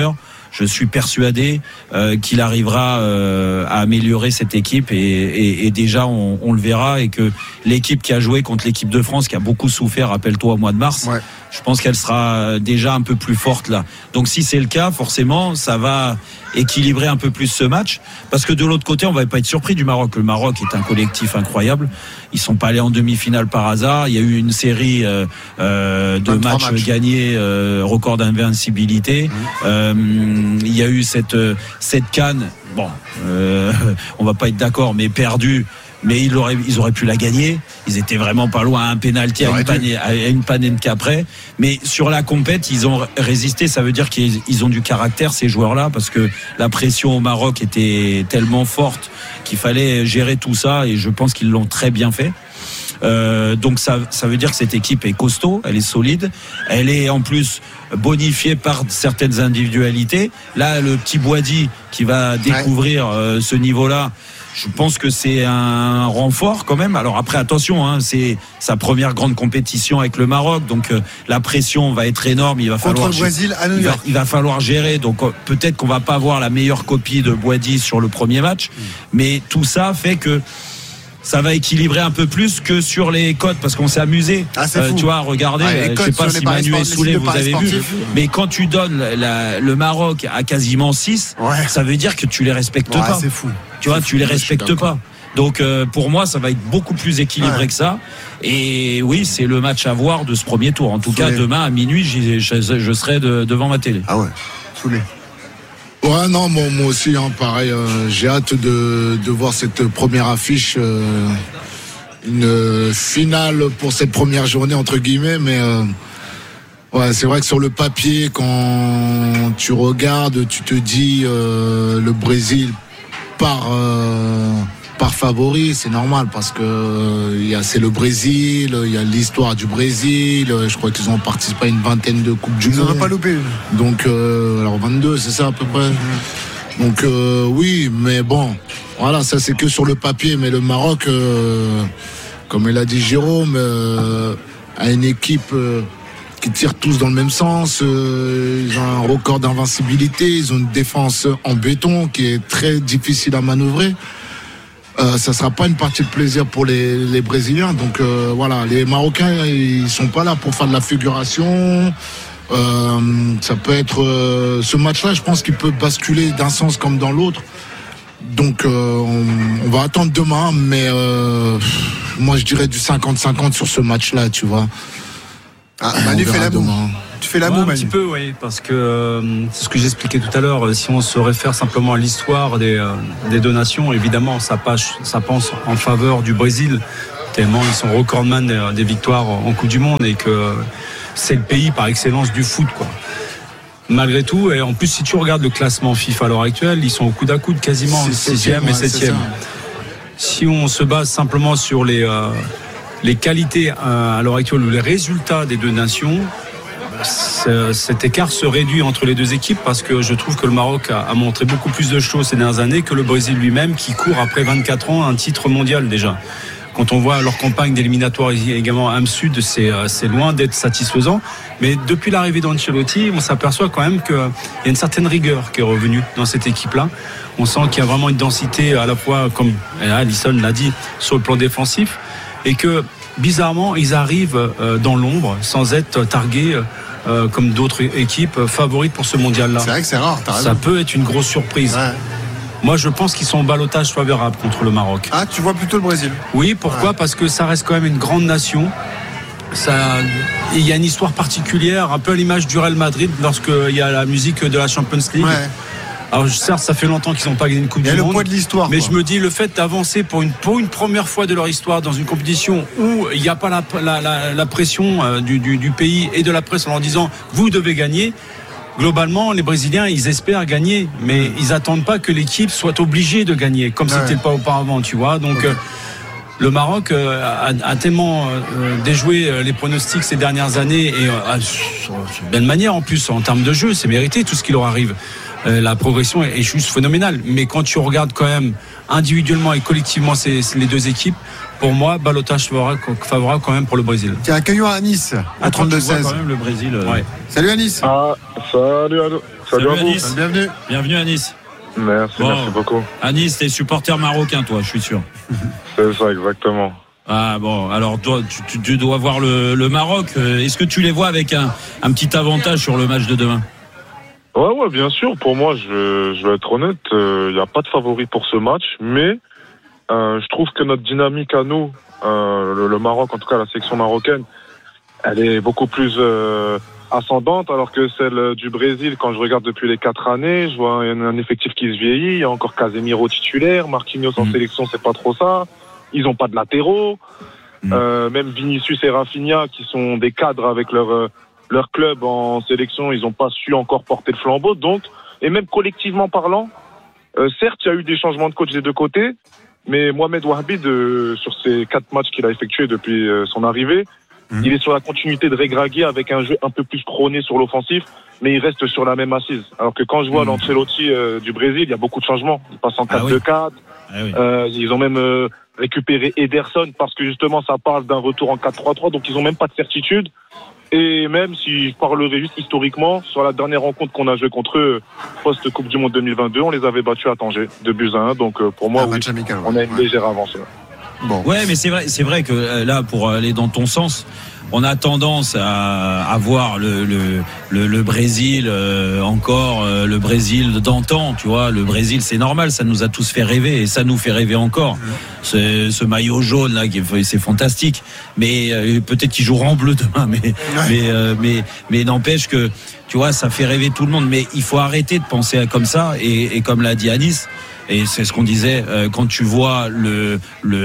je suis persuadé euh, qu'il arrivera euh, à améliorer cette équipe et, et, et déjà on, on le verra, et que l'équipe qui a joué contre l'équipe de France qui a beaucoup souffert, rappelle-toi, au mois de mars, ouais. je pense qu'elle sera déjà un peu plus forte là. Donc si c'est le cas, forcément ça va équilibrer un peu plus ce match, parce que de l'autre côté on va pas être surpris du Maroc. Le Maroc est un collectif incroyable, ils sont pas allés en demi-finale par hasard, il y a eu une série euh, euh, de matchs, matchs gagnés, euh, record d'invincibilité, mmh. euh, il y a eu cette cette CAN, bon euh, on va pas être d'accord, mais perdue, mais ils auraient, ils auraient pu la gagner. Ils étaient vraiment pas loin à un pénalty, à une, panne, à une panenka après. Mais sur la compète, ils ont résisté. Ça veut dire qu'ils ils ont du caractère, ces joueurs-là, parce que la pression au Maroc était tellement forte qu'il fallait gérer tout ça, et je pense qu'ils l'ont très bien fait. Euh, donc ça, ça veut dire que cette équipe est costaud, elle est solide, elle est en plus bonifiée par certaines individualités. Là, le petit Boadi qui va découvrir euh, ce niveau-là, je pense que c'est un renfort quand même. Alors après, attention, hein, c'est sa première grande compétition avec le Maroc, donc euh, la pression va être énorme. Il va Contre falloir le Brésil à New il va, York. il va falloir gérer. Donc euh, peut-être qu'on va pas avoir la meilleure copie de Boadi sur le premier match, mmh. mais tout ça fait que ça va équilibrer un peu plus que sur les cotes, parce qu'on s'est amusé. Ah, euh, tu vois, regardez, ah, je sais pas si Manu est saoulé, vous avez vu, mais quand tu donnes la, le Maroc à quasiment six, ouais. ça veut dire que tu les respectes ouais, pas. C'est fou. Tu vois, c'est tu fou, les respectes pas. Donc euh, pour moi, ça va être beaucoup plus équilibré ouais. que ça. Et oui, c'est le match à voir de ce premier tour. En tout Soulé. cas, demain à minuit, je, je, je serai de, devant ma télé. Ah ouais, Soulé. Ouais, non, moi, moi aussi, hein, pareil. Euh, j'ai hâte de, de voir cette première affiche, euh, une finale pour cette première journée entre guillemets. Mais euh, ouais, c'est vrai que sur le papier, quand tu regardes, tu te dis euh, le Brésil par euh, par favori, c'est normal parce que euh, c'est le Brésil, il y a l'histoire du Brésil. Je crois qu'ils ont participé à une vingtaine de coupes du monde. Ils n'en ont pas loupé une. Donc, euh, alors vingt-deux, c'est ça à peu près. Mmh. Donc euh, oui, mais bon, voilà, ça c'est que sur le papier. Mais le Maroc, euh, comme il a dit Jérôme, euh, a une équipe euh, qui tire tous dans le même sens. Euh, ils ont un record d'invincibilité. Ils ont une défense en béton qui est très difficile à manœuvrer. Euh, ça sera pas une partie de plaisir pour les, les Brésiliens. Donc euh, voilà, les Marocains, ils sont pas là pour faire de la figuration. Euh, ça peut être euh, ce match-là, je pense qu'il peut basculer d'un sens comme dans l'autre. Donc euh, on, on va attendre demain, mais euh, moi je dirais du cinquante cinquante sur ce match-là, tu vois. Ah, Manu fait la moue. Tu fais la moue, ouais, un Manu. petit peu, oui, parce que euh, c'est ce que j'expliquais tout à l'heure. Si on se réfère simplement à l'histoire des, euh, des deux nations, évidemment, ça, passe, ça pense en faveur du Brésil, tellement ils sont recordman des, des victoires en Coupe du Monde et que c'est le pays par excellence du foot, quoi. Malgré tout, et en plus, si tu regardes le classement FIFA à l'heure actuelle, ils sont au coude à coude quasiment sixième et septième. Si on se base simplement sur les, euh, les qualités euh, à l'heure actuelle ou les résultats des deux nations, cet écart se réduit entre les deux équipes parce que je trouve que le Maroc a montré beaucoup plus de choses ces dernières années que le Brésil lui-même qui court après vingt-quatre ans un titre mondial déjà. Quand on voit leur campagne d'éliminatoire également à Am Sud, c'est, c'est loin d'être satisfaisant. Mais depuis l'arrivée d'Ancelotti, on s'aperçoit quand même qu'il y a une certaine rigueur qui est revenue dans cette équipe-là. On sent qu'il y a vraiment une densité à la fois, comme Alisson l'a dit, sur le plan défensif et que bizarrement, ils arrivent dans l'ombre sans être targués Euh, comme d'autres équipes favorites pour ce mondial-là. C'est vrai que c'est rare, t'as raison. Ça peut être une grosse surprise. Ouais. Moi, je pense qu'ils sont en ballottage favorable contre le Maroc. Ah, tu vois plutôt le Brésil? Oui, pourquoi? Ouais. Parce que ça reste quand même une grande nation. Ça, il y a une histoire particulière, un peu à l'image du Real Madrid lorsqu'il y a la musique de la Champions League. Ouais. Alors certes, ça fait longtemps qu'ils n'ont pas gagné une Coupe du Monde. Il y a le poids de l'histoire. Mais quoi. je me dis, le fait d'avancer pour une, pour une première fois de leur histoire dans une compétition où il n'y a pas la, la, la, la pression du, du, du pays et de la presse en leur disant vous devez gagner. Globalement, les Brésiliens, ils espèrent gagner, mais ils n'attendent pas que l'équipe soit obligée de gagner, comme ouais. c'était le pas auparavant, tu vois. Donc okay. euh, le Maroc euh, a, a tellement euh, déjoué les pronostics ces dernières années et euh, de belle manière en plus en termes de jeu, c'est mérité tout ce qui leur arrive. Euh, la progression est, est juste phénoménale. Mais quand tu regardes quand même individuellement et collectivement ces, ces, les deux équipes, pour moi, ballottage favorable, favorable quand même pour le Brésil. Tiens, accueillons Anis à trente-deux seize. Quand même le Brésil. Euh... Ouais. Salut Anis. Ah, salut, Salut, Salut à vous. Anis. Bienvenue. Bienvenue à Nice. Merci, Bon. merci beaucoup. Anis, t'es supporter marocain, toi, je suis sûr. C'est ça, exactement. Ah bon, alors toi, tu, tu, tu dois voir le, le Maroc. Est-ce que tu les vois avec un, un petit avantage sur le match de demain? Ouais, ouais, bien sûr. Pour moi, je, je vais être honnête, il euh, n'y a pas de favori pour ce match, mais euh, je trouve que notre dynamique à nous, euh, le, le Maroc, en tout cas la section marocaine, elle est beaucoup plus euh, ascendante, alors que celle du Brésil, quand je regarde depuis les quatre années, je vois un, un effectif qui se vieillit. Il y a encore Casemiro titulaire, Marquinhos en mmh. sélection, c'est pas trop ça. Ils n'ont pas de latéraux. Mmh. Euh, même Vinicius et Rafinha, qui sont des cadres avec leur euh, leur club en sélection, ils n'ont pas su encore porter le flambeau. Donc, et même collectivement parlant, euh, certes, il y a eu des changements de coach des deux côtés, mais Mohamed Wahbi, de, sur ces quatre matchs qu'il a effectués depuis euh, son arrivée, mmh. il est sur la continuité de Regragui avec un jeu un peu plus prôné sur l'offensif, mais il reste sur la même assise. Alors que quand je vois mmh. l'Ancelotti euh, du Brésil, il y a beaucoup de changements. Ils passent en quatre deux quatre. Ah oui. euh, ils ont même euh, récupéré Ederson parce que justement ça parle d'un retour en quatre trois trois, donc ils ont même pas de certitude. Et même si je parlerai juste historiquement, sur la dernière rencontre qu'on a joué contre eux post-Coupe du Monde deux mille vingt-deux, on les avait battus à Tanger, deux buts à un. Donc euh, pour moi, oui, amical, on a une ouais. légère avancée. Bon. Ouais, mais c'est vrai, c'est vrai que euh, là, pour aller dans ton sens, on a tendance à, à voir le, le, le, le Brésil euh, encore, euh, le Brésil d'antan, tu vois. Le Brésil, c'est normal, ça nous a tous fait rêver et ça nous fait rêver encore. Mmh. Ce, ce maillot jaune là, c'est fantastique. Mais euh, peut-être qu'ils joueront en bleu demain, mais ouais. mais euh, mais mais n'empêche que tu vois, ça fait rêver tout le monde. Mais il faut arrêter de penser comme ça et, et comme l'a dit Anis. Et c'est ce qu'on disait euh, quand tu vois le,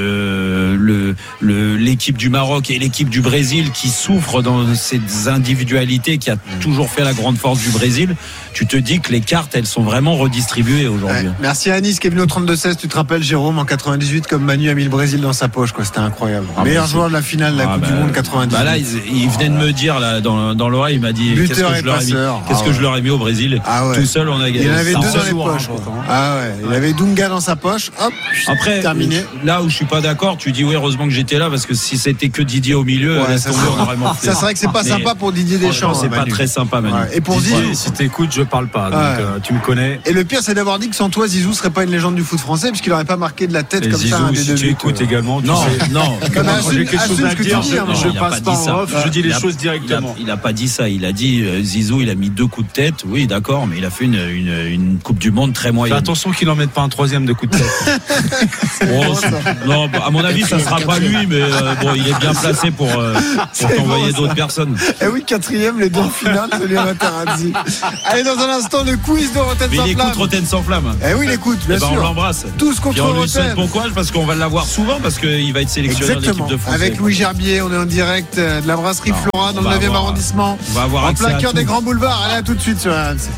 le, le, le, l'équipe du Maroc et l'équipe du Brésil qui souffrent dans ces individualités qui a toujours fait la grande force du Brésil. Tu te dis que les cartes, elles sont vraiment redistribuées aujourd'hui. Ouais. Merci à Anis qui est venu au trente-deux seize. Tu te rappelles, Jérôme, en quatre-vingt-dix-huit, comme Manu a mis le Brésil dans sa poche, quoi. C'était incroyable. Ah Meilleur joueur de la finale de la ah Coupe bah, du Monde quatre-vingt-dix-huit. Bah là, il, il venait de me dire là dans, dans l'oreille, il m'a dit qu'est-ce que je leur ai mis, qu'est-ce ah ouais. que je leur ai mis au Brésil. Ah ouais. Tout seul, on a gagné. Il en avait deux dans les poches. Ah ouais. Il avait Dunga dans sa poche. Hop. Après, terminé. Là où je suis pas d'accord, tu dis oui, heureusement que j'étais là parce que si c'était que Didier au milieu, ouais, ça, tomber, on aurait morflé. Ça c'est vrai que c'est pas mais sympa pour Didier Deschamps. C'est pas très sympa, Manu. Ouais. Et pour Zizou, si t'écoutes, je parle pas. Donc ouais. euh, tu me connais. Et le pire, c'est d'avoir dit que sans toi, Zizou serait pas une légende du foot français puisqu'il aurait pas marqué de la tête et comme Zizou, ça. Un si des tu deux écoutes buts, également. Non, non. J'ai quelque chose à dire. Je passe pas en off. Je dis les choses directement. Il a pas dit ça. Il a dit Zizou, il a mis deux coups de tête. Oui, d'accord, mais il a fait une une une Coupe du Monde très moyenne. Fais attention qu'il en mette pas un troisième de coup de tête. Bon, non, à mon avis, ça sera pas lui, mais euh, bon, il est bien placé pour, euh, pour t'envoyer bon, d'autres personnes. Eh oui, quatrième, les deux en finale, celui à Materazzi. Allez, dans un instant, le quiz de Rotten sans flamme. Mais il écoute Rotten sans flamme. Eh oui, il écoute, bien eh ben, sûr. On l'embrasse. Tous contre Rotten. On lui souhaite Rotten. bon courage parce qu'on va l'avoir souvent parce qu'il va être sélectionné dans l'équipe de France. Avec Louis Gerbier, on est en direct de la brasserie non, Flora dans le neuvième arrondissement. On va avoir en plein cœur des grands boulevards. Allez, à tout de suite sur R M C.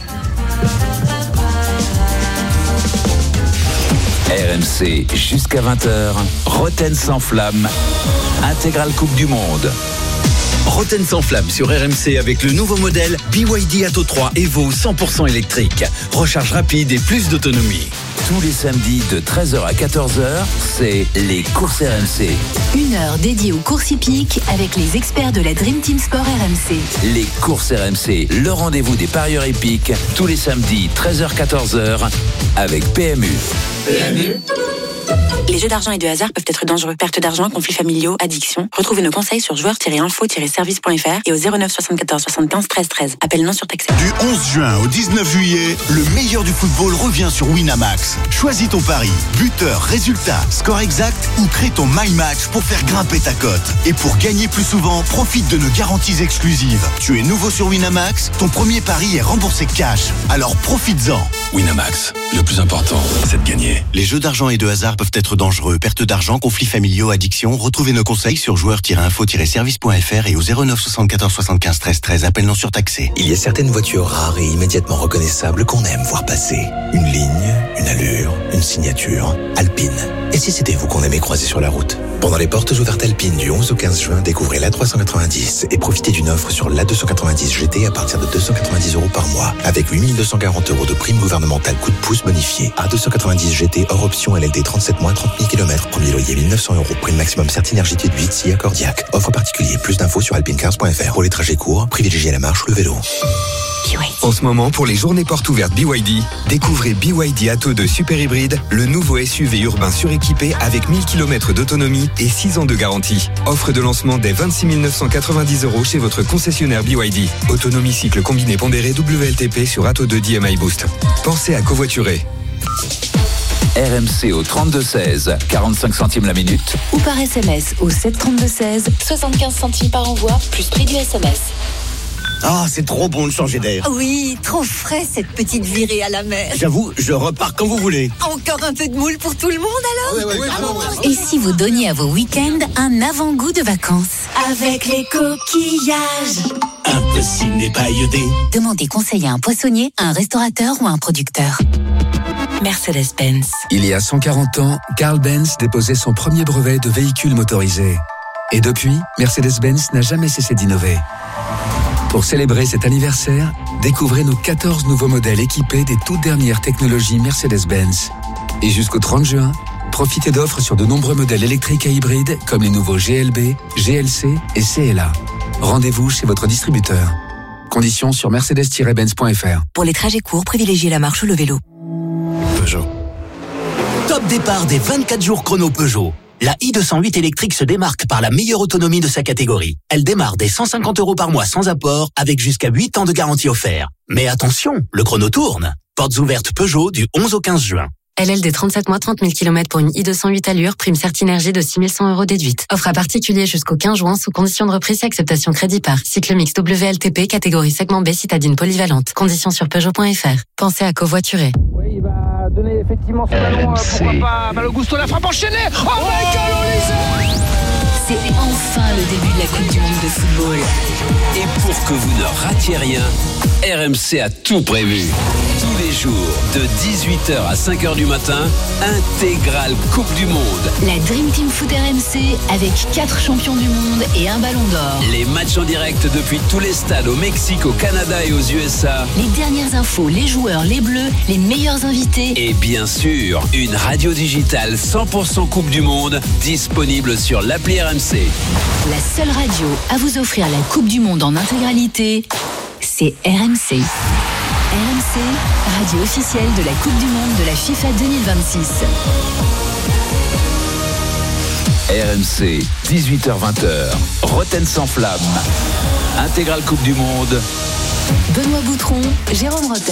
R M C jusqu'à vingt heures, Rotten sans flamme, intégrale Coupe du Monde. Rotten sans flamme sur R M C avec le nouveau modèle B Y D Atto trois Evo cent pour cent électrique. Recharge rapide et plus d'autonomie. Tous les samedis de treize heures à quatorze heures, c'est les courses R M C. Une heure dédiée aux courses hippiques avec les experts de la Dream Team Sport R M C. Les courses R M C, le rendez-vous des parieurs hippiques, tous les samedis treize heures à quatorze heures avec P M U. P M U. Les jeux d'argent et de hasard peuvent être dangereux. Perte d'argent, conflits familiaux, addiction. Retrouvez nos conseils sur joueurs tiret info tiret service point f r et au zéro neuf soixante-quatorze soixante-quinze treize treize. Appel non surtaxé. Du onze juin au dix-neuf juillet, le meilleur du football revient sur Winamax. Choisis ton pari. Buteur, résultat, score exact ou crée ton My Match pour faire grimper ta cote. Et pour gagner plus souvent, profite de nos garanties exclusives. Tu es nouveau sur Winamax, ton premier pari est remboursé cash. Alors profites-en. Winamax, le plus important, c'est de gagner. Les jeux d'argent et de hasard peuvent être dangereux. Perte d'argent, conflits familiaux, addiction. Retrouvez nos conseils sur joueurs tiret info tiret service point f r et au zéro neuf soixante-quatorze soixante-quinze treize treize. Appel non surtaxé. Il y a certaines voitures rares et immédiatement reconnaissables qu'on aime voir passer. Une ligne, une allure, une signature. Alpine. Et si c'était vous qu'on aimait croiser sur la route? Pendant les portes ouvertes Alpine du onze au quinze juin, découvrez l'A trois cent quatre-vingt-dix et profitez d'une offre sur l'A deux cent quatre-vingt-dix G T à partir de deux cent quatre-vingt-dix euros par mois. Avec huit mille deux cent quarante euros de prime gouvernementale coup de pouce bonifié. A deux cent quatre-vingt-dix G T hors option L L D trente-sept mois, trente mille kilomètres. Premier loyer mille neuf cents euros. Prime maximum Certinergie huit S I Accordiac. Offre particulier. Plus d'infos sur alpine quinze point f r. Pour les trajets courts, privilégiez la marche ou le vélo. En ce moment, pour les journées portes ouvertes B Y D, découvrez B Y D Atto deux Super Hybride, le nouveau S U V urbain suréquipé avec mille kilomètres d'autonomie et six ans de garantie. Offre de lancement dès vingt-six mille neuf cent quatre-vingt-dix euros chez votre concessionnaire B Y D. Autonomie cycle combiné pondéré W L T P sur Atto deux D M I Boost. Pensez à covoiturer. R M C au trente-deux seize, quarante-cinq centimes la minute. Ou par S M S au sept trente-deux seize, soixante-quinze centimes par envoi, plus prix du S M S. Ah, oh, c'est trop bon de changer d'air. Oui, trop frais cette petite virée à la mer. J'avoue, je repars quand vous voulez. Encore un peu de moule pour tout le monde alors? Oui, oui, oui. Et si vous donniez à vos week-ends un avant-goût de vacances? Avec les coquillages. Un peu ciné pailleté. Demandez conseil à un poissonnier, à un restaurateur ou à un producteur. Mercedes-Benz. Il y a cent quarante ans, Carl Benz déposait son premier brevet de véhicule motorisé. Et depuis, Mercedes-Benz n'a jamais cessé d'innover. Pour célébrer cet anniversaire, découvrez nos quatorze nouveaux modèles équipés des toutes dernières technologies Mercedes-Benz. Et jusqu'au trente juin, profitez d'offres sur de nombreux modèles électriques et hybrides comme les nouveaux G L B, G L C et C L A. Rendez-vous chez votre distributeur. Conditions sur mercedes tiret benz point f r. Pour les trajets courts, privilégiez la marche ou le vélo. Peugeot. Top départ des vingt-quatre jours chrono Peugeot. La i deux cent huit électrique se démarque par la meilleure autonomie de sa catégorie. Elle démarre dès cent cinquante euros par mois sans apport, avec jusqu'à huit ans de garantie offert. Mais attention, le chrono tourne. Portes ouvertes Peugeot du onze au quinze juin. L L D trente-sept mois, trente mille kilomètres pour une i deux cent huit allure, prime Certinergie de six mille cent euros déduite. Offre à particulier jusqu'au quinze juin sous condition de reprise et acceptation crédit par. Cycle mix W L T P, catégorie segment B, citadine polyvalente. Conditions sur Peugeot point f r. Pensez à covoiturer. Oui, il va donner effectivement son ballon, euh, pourquoi pas Malo Gusto, la frappe enchaînée. Oh, oh Michael Olise. C'est enfin le début de la Coupe du Monde de football. Et pour que vous ne ratiez rien, R M C a tout prévu. Tous les jours, de dix-huit heures à cinq heures du matin, intégrale Coupe du Monde. La Dream Team Foot R M C avec quatre champions du monde et un ballon d'or. Les matchs en direct depuis tous les stades au Mexique, au Canada et aux U S A. Les dernières infos, les joueurs, les bleus, les meilleurs invités. Et bien sûr, une radio digitale cent pour cent Coupe du Monde disponible sur l'appli R M C. La seule radio à vous offrir la Coupe du Monde en intégralité, c'est R M C. R M C, radio officielle de la Coupe du Monde de la FIFA deux mille vingt-six. R M C, dix-huit heures vingt, Rotten sans flamme. Intégrale Coupe du Monde. Benoît Boutron, Jérôme Rotten.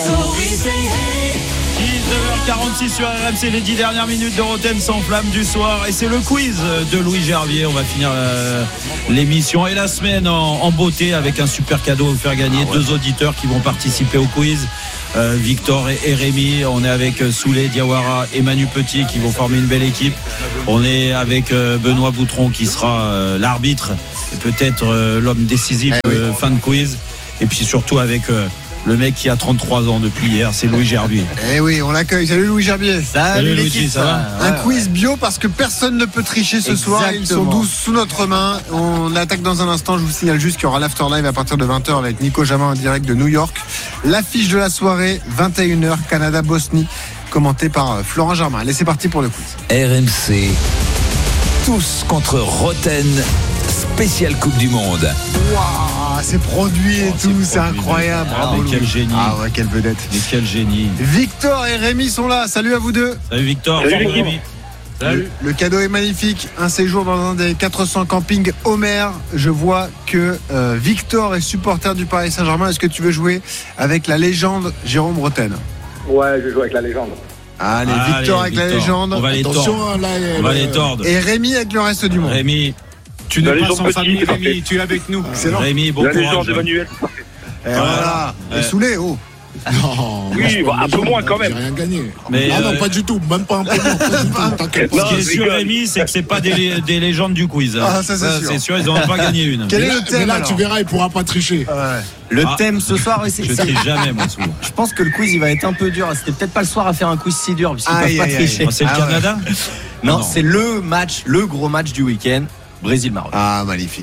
dix-neuf heures quarante-six sur R M C, les dix dernières minutes de Rotten sans flamme du soir. Et c'est le quiz de Louis Gervier. On va finir euh, l'émission et la semaine en, en beauté avec un super cadeau à vous faire gagner. Ah ouais. Deux auditeurs qui vont participer au quiz. Euh, Victor et, et Rémi. On est avec euh, Souley Diawara et Manu Petit qui vont former une belle équipe. On est avec euh, Benoît Boutron qui sera euh, l'arbitre et peut-être euh, l'homme décisif eh euh, oui. fin de quiz. Et puis surtout avec euh, le mec qui a trente-trois ans depuis hier, c'est Louis Gervier. Eh oui, on l'accueille. Salut Louis Gervier. Salut, Salut Louis, ça va. Un ouais, quiz ouais. bio parce que personne ne peut tricher ce Exactement. soir. Ils sont douze sous notre main. On attaque dans un instant. Je vous signale juste qu'il y aura l'Afterlive à partir de vingt heures avec Nico Jamin en direct de New York. L'affiche de la soirée, vingt et une heures, Canada-Bosnie, commenté par Florent Germain. Allez, c'est parti pour le quiz. R M C, tous contre Rotten, spécial Coupe du Monde. Waouh, c'est produit et oh, tout, c'est, c'est incroyable. Bravo, ah, quel génie. Ah ouais, quelle vedette. Mais quel génie. Victor et Rémi sont là. Salut à vous deux. Salut Victor. Salut Rémi. Salut. Le, le cadeau est magnifique. Un séjour dans un des quatre cents campings Homer. Je vois que euh, Victor est supporter du Paris Saint-Germain. Est-ce que tu veux jouer avec la légende Jérôme Rotten? Ouais, je vais jouer avec la légende. Allez, Allez Victor avec Victor. la légende. On va les Attention, tordre. Là, On va les tordre. Et Rémi avec le reste du monde. Rémi. Tu n'es pas sans famille, Rémi, tu es avec nous. Excellent. Rémi, bon la courage. légende Emmanuel. Et voilà. Et ouais. Soulé, oh. Non, oui, bah, un peu moins quand même. J'ai rien gagné. Mais ah euh... non, pas du tout, même pas un peu moins. Pas du tout. Ce qui est sûr, Rémi, c'est que c'est pas des, des légendes du quiz. Ah, ça, c'est, ça, sûr. c'est sûr, ils n'auront pas gagné une. Quel mais est là, le thème mais là, alors tu verras, il pourra pas tricher. Ouais. Le ah, thème ce soir, c'est, je triche jamais, moi, souvent. Je pense que le quiz, il va être un peu dur. C'était peut-être pas le soir à faire un quiz si dur, puisqu'ils peuvent pas tricher. C'est le ah, Canada ouais. Non, non, c'est le match, le gros match du week-end. Brésil-Maroc. Ah, magnifique.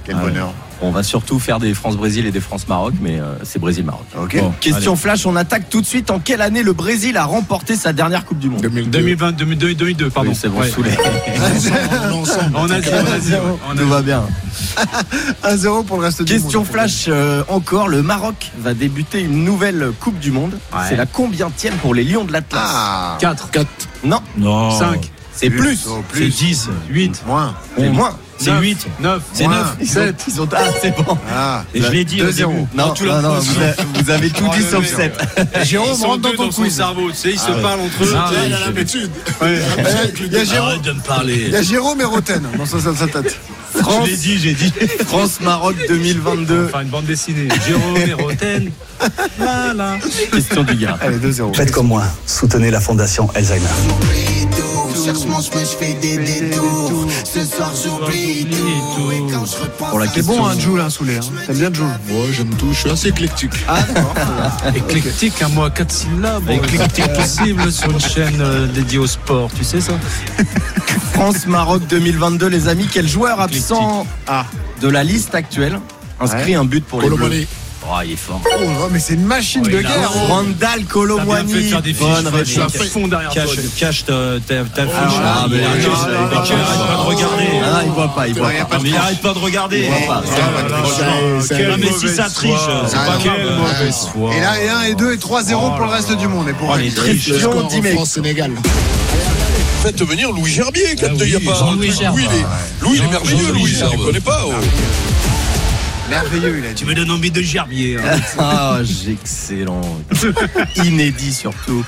Quel bonheur. On va surtout faire des France-Brésil et des France-Maroc, mais euh, c'est Brésil-Maroc. Ok. Bon, question allez. flash, on attaque tout de suite. En quelle année le Brésil a remporté sa dernière Coupe du Monde? deux mille deux. deux mille vingt, deux mille deux, deux mille deux, pardon. Oui, c'est bon, Ouais. saoulé. On est ensemble. En Asie, en Asie. ouais. En Tout Asie. va bien. un zéro pour le reste du monde. Question flash euh, encore. Le Maroc va débuter une nouvelle Coupe du Monde. Ouais. C'est la combientième pour les Lions de l'Atlas? Ah. quatre. quatre. Non, Non. cinq. c'est plus. Oh, C'est plus. dix. huit. Moins. C'est moins. C'est huit. neuf. C'est Moins. neuf. sept. Ils ont... Ah, c'est bon. Ah. Et je l'ai dit au deux zéro. début. Non, tu l'as non, non, pas, vous, sinon. avez, vous avez tout Oh, dit le sauf mec. sept. Jérôme, Ils sont rentre dans deux ton dans son quiz. cerveau, tu sais, ils se parlent entre eux. Ah, tu sais, ouais, Il a l'habitude. Il y a Jérôme, de me parler. il y a Jérôme et Roten dans sa, sa- sa tête. France, Je l'ai dit, j'ai dit. France-Maroc deux mille vingt-deux. Enfin, une bande dessinée. Jérôme et Roten. Voilà. Question du gars. Allez, deux zéro. Faites comme moi, soutenez la fondation Alzheimer. Pour la C'est question. bon, hein, Joule, hein, Soulé. Hein. T'aimes bien Joule? Ouais, j'aime tout. Je suis assez éclectique. Ah, d'accord. Éclectique, un mot à quatre syllabes. Éclectique possible sur une chaîne euh, dédiée au sport, tu sais ça? France-Maroc deux mille vingt-deux, les amis. Quel joueur absent Ah. de la liste actuelle inscrit Ouais. un but pour les Bleus? Colomani. Oh, il est fort. Oh, mais c'est une machine Oh, de il a- guerre. oh. Randall T'as bien fait Colomwani. de faire des fiches, Bonne Fred, réponse. à fond derrière toi. Cache, cache ta, ta, ta fiche. Ah, mais il là, arrête là, il là, arrête là, pas de regarder. Ah, il voit pas, il voit Ouais, y a pas. pas de Mais il arrête pas de regarder. Il voit pas. Ah, mais si ça triche, c'est Ah, pas quelle grave. mauvaise foi. Et là, et un, et deux, et trois zéro pour le reste du monde. Et pour Oh, les triches. Le score en dix mecs. France-Sénégal. Faites venir Louis Gerbier quand il n'y a pas. Jean-Louis Gerbe. Louis, il est, Louis, il est merveilleux, Louis, ça ne connaît pas. oh. merveilleux, il a dit. Tu me donnes envie de gerbier. hein. Ah, j'ai excellent. Inédit surtout.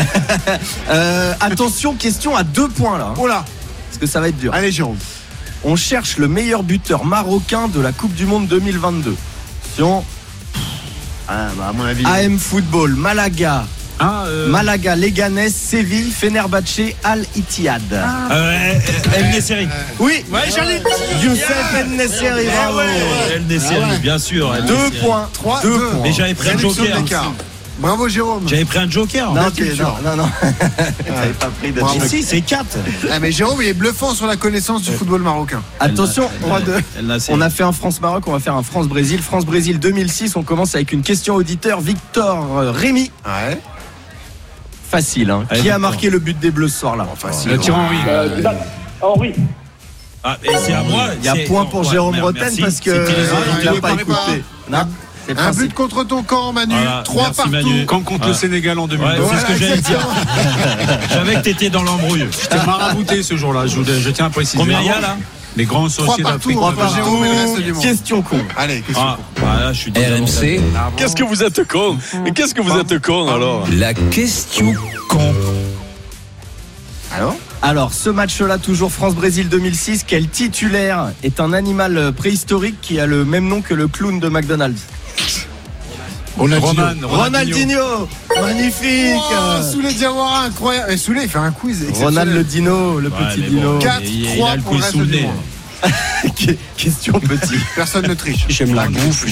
Euh, attention, question à deux points là. Oh là. Parce que ça va être dur. Allez, Jérôme. On cherche le meilleur buteur marocain de la Coupe du Monde deux mille vingt-deux. Attention, Ah, bah, à mon avis. A M Football, Malaga, Ah, euh, Malaga, Leganés, Séville, Fenerbahçe, Al Ittihad. Euh, El Nesseri. Oui, Ouais, j'allais. Youssef El Nesseri, bravo. El Nesseri, bien sûr. El Deux Nesseri. points, trois, deux deux. points. Mais j'avais pris un Réduction joker. d'écart. Bravo, Jérôme. J'avais pris un joker. Non, Belle ok, culture. non, non, non. T'avais pas pris de Bravo. Si, c'est quatre. Ah, mais Jérôme, il est bluffant sur la connaissance du football marocain. Attention, trois deux. El Nesseri. On a fait un France-Maroc, on va faire un France-Brésil. France-Brésil deux mille six, on commence avec une question auditeur. Victor euh, Rémy. Ouais. Facile, hein. Allez, Qui a Victor. marqué le but des Bleus ce soir-là? Facile. Le Thierry Henry. Henri. Ah, et c'est à moi. Il y a c'est- point pour ouais, Jérôme merde, Roten merci. parce que C'était les euh, autres. il l'a il pas paraît pas. écouté. Non, c'est le Un principe. but contre ton camp, Manu. Voilà, Trois merci, partout. Manu. Quand contre Ah. le Sénégal en deux mille Ouais, deux. c'est ce que j'allais dire. Je savais que t'étais dans l'embrouille. J'étais marabouté ce jour-là, je, je tiens à préciser. Combien il y a là? Les grands Trois sorciers partout. d'Afrique. Trois Trois partout. Jérôme et le reste du monde. Question con. Allez, question. Ah, voilà, je suis R M C, Qu'est-ce que vous êtes con? Mais qu'est-ce que vous êtes con alors? la question con. Alors Alors, ce match-là, toujours France-Brésil deux mille six, quel titulaire est un animal préhistorique qui a le même nom que le clown de McDonald's? Ronaldinho. Roman, Ronaldinho. Magnifique. Oh, Soulé Diawara, incroyable. Et Soulé, il fait un quiz exceptionnel. Ronald le Dino, le Ouais, petit mais Dino. bon. quatre Il- il a trois le pour le quiz reste sous le du nez. monde. Question petit. Personne ne triche. J'aime la bouffe.